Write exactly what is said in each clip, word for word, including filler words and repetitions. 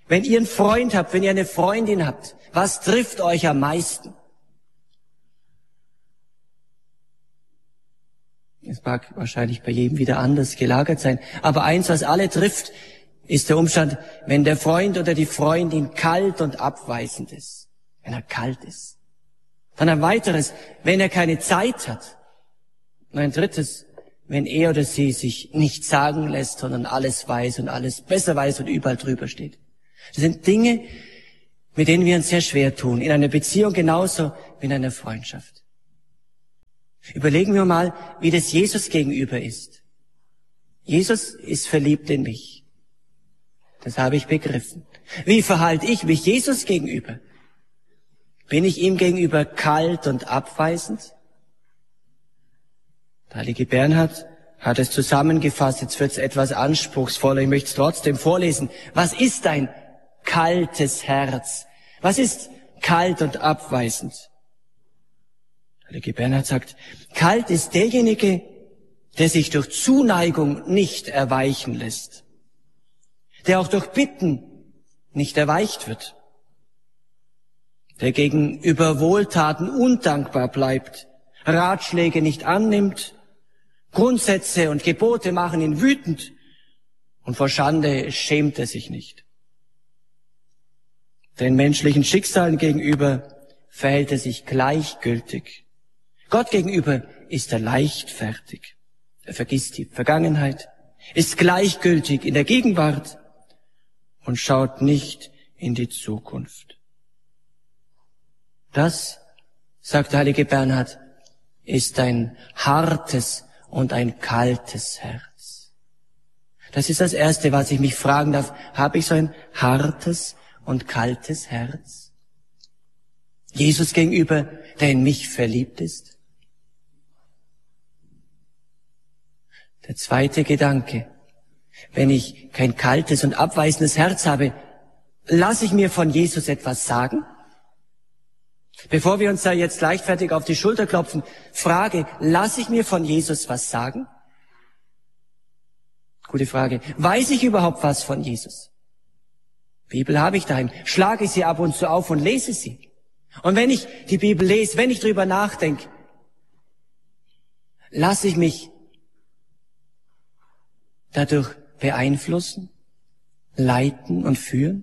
Wenn ihr einen Freund habt, wenn ihr eine Freundin habt, was trifft euch am meisten? Es mag wahrscheinlich bei jedem wieder anders gelagert sein, aber eins, was alle trifft, ist der Umstand, wenn der Freund oder die Freundin kalt und abweisend ist, wenn er kalt ist. Dann ein weiteres, wenn er keine Zeit hat. Und ein drittes, wenn er oder sie sich nichts sagen lässt, sondern alles weiß und alles besser weiß und überall drüber steht. Das sind Dinge, mit denen wir uns sehr schwer tun, in einer Beziehung genauso wie in einer Freundschaft. Überlegen wir mal, wie das Jesus gegenüber ist. Jesus ist verliebt in mich. Das habe ich begriffen. Wie verhalte ich mich Jesus gegenüber? Bin ich ihm gegenüber kalt und abweisend? Der heilige Bernhard hat es zusammengefasst, jetzt wird es etwas anspruchsvoller, ich möchte es trotzdem vorlesen. Was ist ein kaltes Herz? Was ist kalt und abweisend? Der heilige Bernhard sagt, kalt ist derjenige, der sich durch Zuneigung nicht erweichen lässt, der auch durch Bitten nicht erweicht wird, der gegenüber Wohltaten undankbar bleibt, Ratschläge nicht annimmt, Grundsätze und Gebote machen ihn wütend und vor Schande schämt er sich nicht. Den menschlichen Schicksalen gegenüber verhält er sich gleichgültig. Gott gegenüber ist er leichtfertig. Er vergisst die Vergangenheit, ist gleichgültig in der Gegenwart und schaut nicht in die Zukunft. Das, sagt der heilige Bernhard, ist ein hartes und ein kaltes Herz. Das ist das Erste, was ich mich fragen darf. Habe ich so ein hartes und kaltes Herz? Jesus gegenüber, der in mich verliebt ist? Der zweite Gedanke. Wenn ich kein kaltes und abweisendes Herz habe, lasse ich mir von Jesus etwas sagen? Bevor wir uns da jetzt leichtfertig auf die Schulter klopfen, Frage, lasse ich mir von Jesus was sagen? Gute Frage. Weiß ich überhaupt was von Jesus? Bibel habe ich daheim. Schlage ich sie ab und zu auf und lese sie. Und wenn ich die Bibel lese, wenn ich drüber nachdenke, lasse ich mich dadurch beeinflussen, leiten und führen?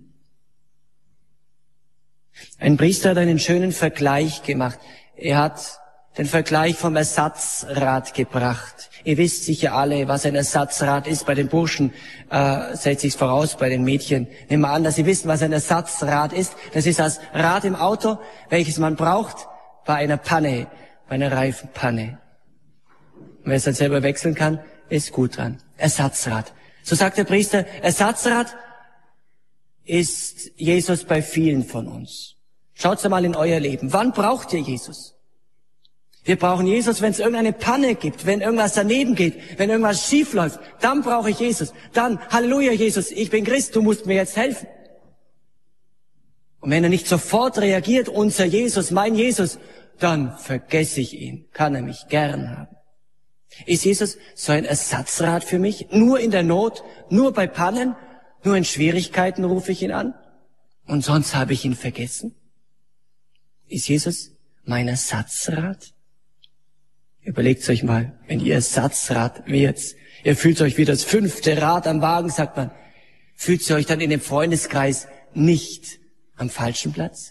Ein Priester hat einen schönen Vergleich gemacht. Er hat den Vergleich vom Ersatzrad gebracht. Ihr wisst sicher alle, was ein Ersatzrad ist. Bei den Burschen äh, setze ich es voraus, bei den Mädchen nehmen wir an, dass sie wissen, was ein Ersatzrad ist. Das ist das Rad im Auto, welches man braucht bei einer Panne, bei einer Reifenpanne. Und wer es dann selber wechseln kann, ist gut dran. Ersatzrad. So sagt der Priester, Ersatzrad ist Jesus bei vielen von uns. Schaut's mal in euer Leben. Wann braucht ihr Jesus? Wir brauchen Jesus, wenn es irgendeine Panne gibt, wenn irgendwas daneben geht, wenn irgendwas schief läuft. Dann brauche ich Jesus. Dann, Halleluja, Jesus, ich bin Christ, du musst mir jetzt helfen. Und wenn er nicht sofort reagiert, unser Jesus, mein Jesus, dann vergesse ich ihn. Kann er mich gern haben. Ist Jesus so ein Ersatzrad für mich? Nur in der Not, nur bei Pannen, nur in Schwierigkeiten rufe ich ihn an? Und sonst habe ich ihn vergessen? Ist Jesus mein Ersatzrad? Überlegt euch mal, wenn ihr Ersatzrad werdet, ihr fühlt euch wie das fünfte Rad am Wagen, sagt man, fühlt ihr euch dann in dem Freundeskreis nicht am falschen Platz?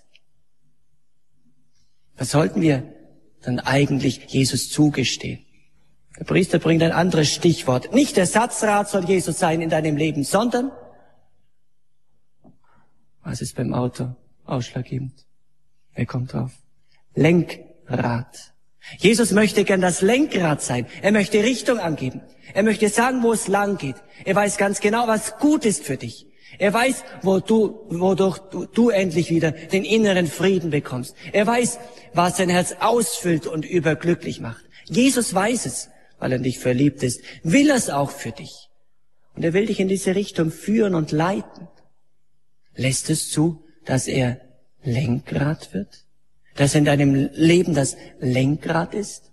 Was sollten wir dann eigentlich Jesus zugestehen? Der Priester bringt ein anderes Stichwort. Nicht Ersatzrad soll Jesus sein in deinem Leben, sondern, was ist beim Auto ausschlaggebend? Wer kommt drauf? Lenkrad. Jesus möchte gern das Lenkrad sein. Er möchte Richtung angeben. Er möchte sagen, wo es lang geht. Er weiß ganz genau, was gut ist für dich. Er weiß, wo du, wodurch du, du endlich wieder den inneren Frieden bekommst. Er weiß, was dein Herz ausfüllt und überglücklich macht. Jesus weiß es, weil er in dich verliebt ist. Will er es auch für dich. Und er will dich in diese Richtung führen und leiten. Lässt es zu, dass er Lenkrad wird? Dass in deinem Leben das Lenkrad ist?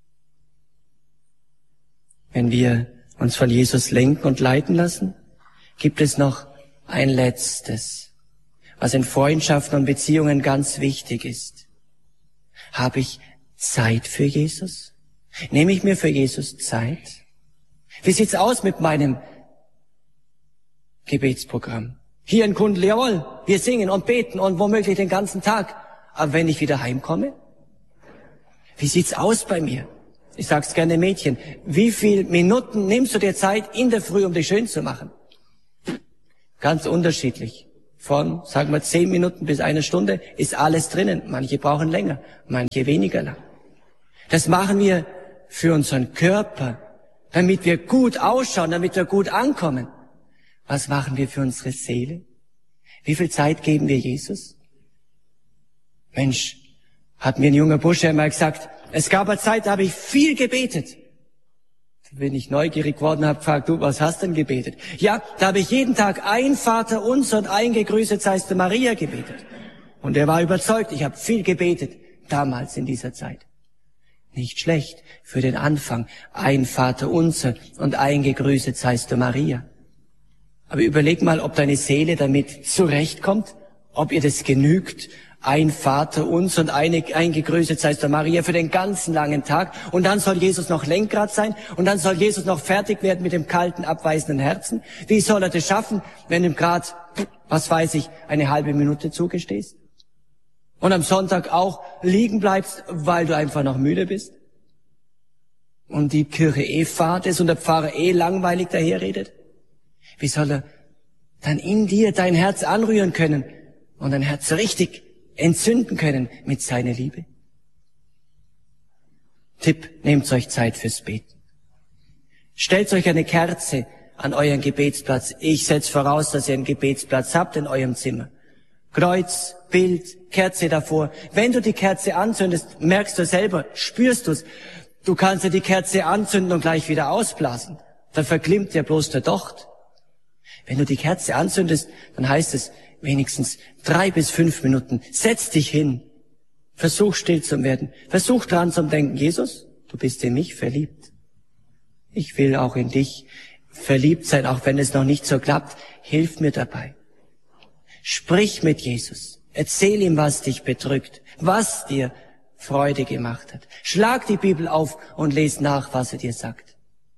Wenn wir uns von Jesus lenken und leiten lassen, gibt es noch ein letztes, was in Freundschaften und Beziehungen ganz wichtig ist. Habe ich Zeit für Jesus? Nehme ich mir für Jesus Zeit? Wie sieht's aus mit meinem Gebetsprogramm? Hier in Kundl, jawohl, wir singen und beten und womöglich den ganzen Tag. Aber wenn ich wieder heimkomme? Wie sieht's aus bei mir? Ich sag's gerne Mädchen. Wie viel Minuten nimmst du dir Zeit in der Früh, um dich schön zu machen? Ganz unterschiedlich. Von, sagen wir, zehn Minuten bis eine Stunde ist alles drinnen. Manche brauchen länger, manche weniger lang. Das machen wir für unseren Körper, damit wir gut ausschauen, damit wir gut ankommen. Was machen wir für unsere Seele? Wie viel Zeit geben wir Jesus? Mensch, hat mir ein junger Bursche einmal gesagt, es gab eine Zeit, da habe ich viel gebetet. Da bin ich neugierig geworden, habe gefragt, du, was hast denn gebetet? Ja, da habe ich jeden Tag ein Vater unser und ein Gegrüßet seist du Maria gebetet. Und er war überzeugt, ich habe viel gebetet, damals in dieser Zeit. Nicht schlecht für den Anfang, ein Vater unser und ein Gegrüßet seist du Maria. Aber überleg mal, ob deine Seele damit zurechtkommt, ob ihr das genügt, ein Vater uns und eine, ein Gegrüßet seist du Maria für den ganzen langen Tag. Und dann soll Jesus noch Lenkrad sein und dann soll Jesus noch fertig werden mit dem kalten, abweisenden Herzen. Wie soll er das schaffen, wenn du ihm gerade, was weiß ich, eine halbe Minute zugestehst? Und am Sonntag auch liegen bleibst, weil du einfach noch müde bist? Und die Kirche eh fad ist und der Pfarrer eh langweilig daherredet? Wie soll er dann in dir dein Herz anrühren können und dein Herz richtig entzünden können mit seiner Liebe? Tipp, nehmt euch Zeit fürs Beten. Stellt euch eine Kerze an euren Gebetsplatz. Ich setze voraus, dass ihr einen Gebetsplatz habt in eurem Zimmer. Kreuz, Bild, Kerze davor. Wenn du die Kerze anzündest, merkst du selber, spürst du's. Du kannst ja die Kerze anzünden und gleich wieder ausblasen. Dann verglimmt ja bloß der Docht. Wenn du die Kerze anzündest, dann heißt es wenigstens drei bis fünf Minuten. Setz dich hin. Versuch still zu werden. Versuch dran zu denken, Jesus, du bist in mich verliebt. Ich will auch in dich verliebt sein, auch wenn es noch nicht so klappt. Hilf mir dabei. Sprich mit Jesus. Erzähl ihm, was dich bedrückt, was dir Freude gemacht hat. Schlag die Bibel auf und les nach, was er dir sagt.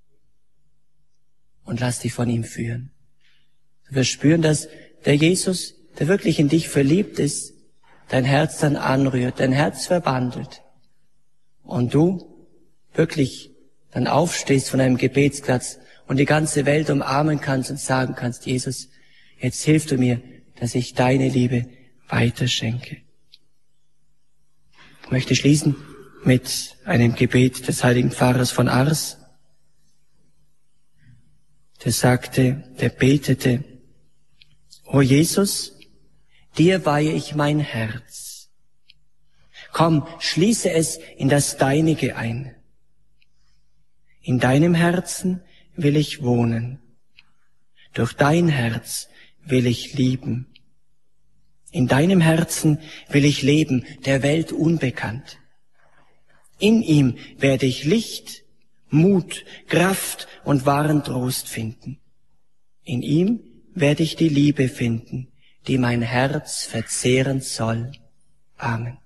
Und lass dich von ihm führen. Du wirst spüren, dass der Jesus, der wirklich in dich verliebt ist, dein Herz dann anrührt, dein Herz verwandelt. Und du wirklich dann aufstehst von einem Gebetsplatz und die ganze Welt umarmen kannst und sagen kannst, Jesus, jetzt hilf du mir, dass ich deine Liebe weiterschenke. Ich möchte schließen mit einem Gebet des heiligen Pfarrers von Ars. Der sagte, der betete, O Jesus, dir weihe ich mein Herz. Komm, schließe es in das Deinige ein. In deinem Herzen will ich wohnen. Durch dein Herz will ich lieben. In deinem Herzen will ich leben, der Welt unbekannt. In ihm werde ich Licht, Mut, Kraft und wahren Trost finden. In ihm werde ich die Liebe finden, die mein Herz verzehren soll. Amen.